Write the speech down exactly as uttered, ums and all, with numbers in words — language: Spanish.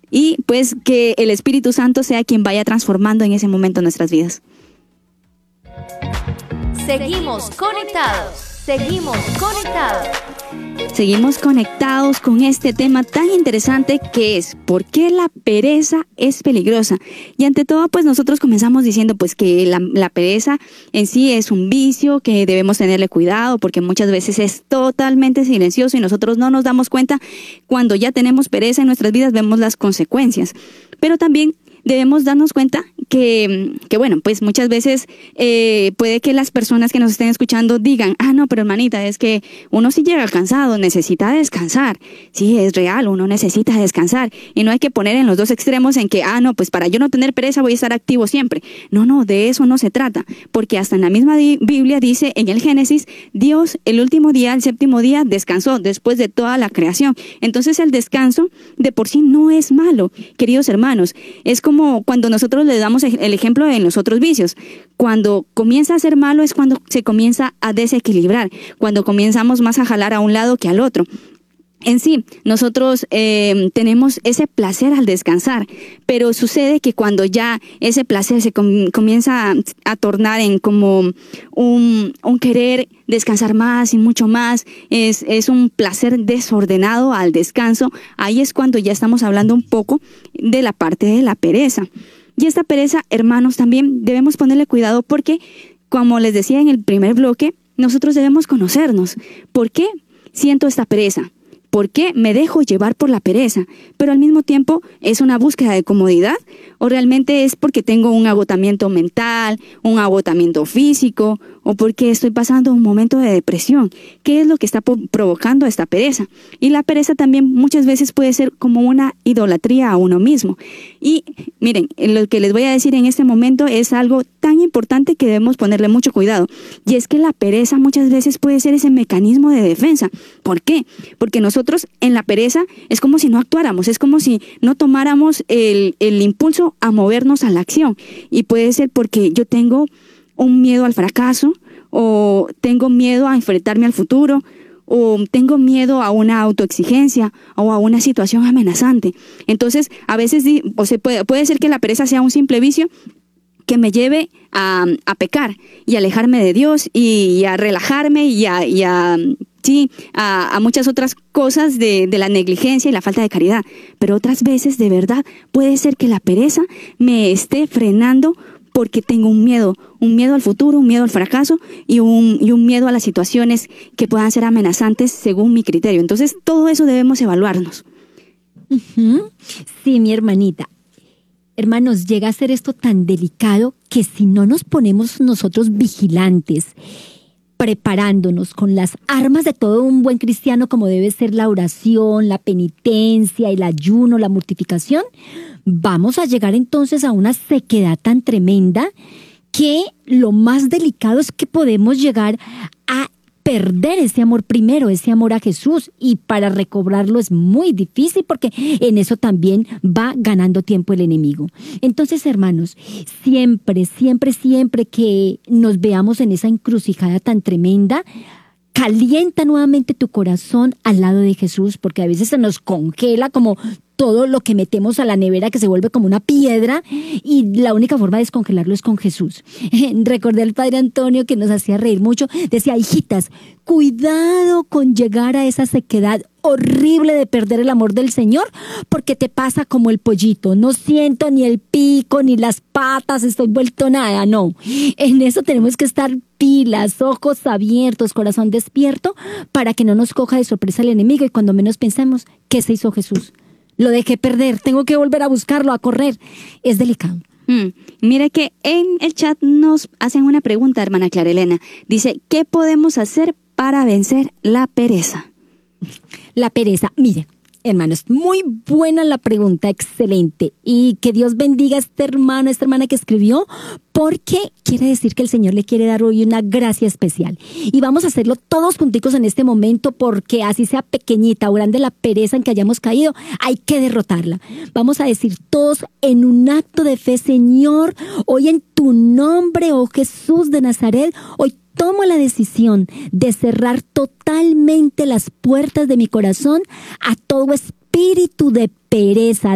y pues que el Espíritu Santo sea quien vaya transformando en ese momento nuestras vidas. Seguimos conectados, seguimos conectados. Seguimos conectados con este tema tan interesante que es ¿por qué la pereza es peligrosa? Y ante todo, pues nosotros comenzamos diciendo pues que la, la pereza en sí es un vicio, que debemos tenerle cuidado porque muchas veces es totalmente silencioso y nosotros no nos damos cuenta. Cuando ya tenemos pereza en nuestras vidas vemos las consecuencias. Pero también debemos darnos cuenta que, que bueno, pues muchas veces eh, puede que las personas que nos estén escuchando digan, ah, no, pero hermanita, es que uno sí llega cansado, necesita descansar. Sí, es real, uno necesita descansar. Y no hay que poner en los dos extremos en que, ah, no, pues para yo no tener pereza voy a estar activo siempre. No, no, de eso no se trata. Porque hasta en la misma di- Biblia dice, en el Génesis, Dios el último día, el séptimo día, descansó después de toda la creación. Entonces el descanso de por sí no es malo, queridos hermanos. Es como Como cuando nosotros le damos el ejemplo en los otros vicios. Cuando comienza a ser malo es cuando se comienza a desequilibrar, cuando comenzamos más a jalar a un lado que al otro. En sí, nosotros eh, tenemos ese placer al descansar, pero sucede que cuando ya ese placer se com- comienza a, a tornar en como un, un querer descansar más y mucho más, es, es un placer desordenado al descanso, ahí es cuando ya estamos hablando un poco de la parte de la pereza. Y esta pereza, hermanos, también debemos ponerle cuidado porque, como les decía en el primer bloque, nosotros debemos conocernos. ¿Por qué siento esta pereza? ¿Por qué me dejo llevar por la pereza? Pero al mismo tiempo, ¿es una búsqueda de comodidad? ¿O realmente es porque tengo un agotamiento mental, un agotamiento físico? ¿O porque estoy pasando un momento de depresión? ¿Qué es lo que está po- provocando esta pereza? Y la pereza también muchas veces puede ser como una idolatría a uno mismo. Y miren, lo que les voy a decir en este momento es algo tan importante que debemos ponerle mucho cuidado. Y es que la pereza muchas veces puede ser ese mecanismo de defensa. ¿Por qué? Porque nosotros en la pereza es como si no actuáramos, es como si no tomáramos el, el impulso a movernos a la acción. Y puede ser porque yo tengo un miedo al fracaso, o tengo miedo a enfrentarme al futuro, o tengo miedo a una autoexigencia o a una situación amenazante. Entonces, a veces, o sea, puede, puede ser que la pereza sea un simple vicio que me lleve a, a pecar y alejarme de Dios y, y a relajarme y a, y a sí, a, a muchas otras cosas de, de la negligencia y la falta de caridad. Pero otras veces, de verdad, puede ser que la pereza me esté frenando porque tengo un miedo, un miedo al futuro, un miedo al fracaso y un, y un miedo a las situaciones que puedan ser amenazantes según mi criterio. Entonces, todo eso debemos evaluarnos. Uh-huh. Sí, mi hermanita. Hermanos, llega a ser esto tan delicado que si no nos ponemos nosotros vigilantes, preparándonos con las armas de todo un buen cristiano como debe ser la oración, la penitencia, el ayuno, la mortificación, vamos a llegar entonces a una sequedad tan tremenda que lo más delicado es que podemos llegar a perder ese amor primero, ese amor a Jesús, y para recobrarlo es muy difícil porque en eso también va ganando tiempo el enemigo. Entonces, hermanos, siempre, siempre, siempre que nos veamos en esa encrucijada tan tremenda, calienta nuevamente tu corazón al lado de Jesús, porque a veces se nos congela como todo lo que metemos a la nevera que se vuelve como una piedra y la única forma de descongelarlo es con Jesús. Recordé al padre Antonio que nos hacía reír mucho, decía, hijitas, cuidado con llegar a esa sequedad horrible de perder el amor del Señor, porque te pasa como el pollito, no siento ni el pico, ni las patas, estoy vuelto nada, no. En eso tenemos que estar pilas, ojos abiertos, corazón despierto, para que no nos coja de sorpresa el enemigo y cuando menos pensemos, ¿qué se hizo Jesús? Lo dejé perder, tengo que volver a buscarlo, a correr. Es delicado. Mm, mire que en el chat nos hacen una pregunta, hermana Clara Elena. Dice, ¿qué podemos hacer para vencer la pereza? La pereza, mire, hermanos, muy buena la pregunta, excelente. Y que Dios bendiga a este hermano, a esta hermana que escribió, porque quiere decir que el Señor le quiere dar hoy una gracia especial. Y vamos a hacerlo todos junticos en este momento, porque así sea pequeñita o grande la pereza en que hayamos caído, hay que derrotarla. Vamos a decir todos en un acto de fe, Señor, hoy en tu nombre, oh Jesús de Nazaret, hoy tomo la decisión de cerrar totalmente las puertas de mi corazón a todo espíritu de pereza,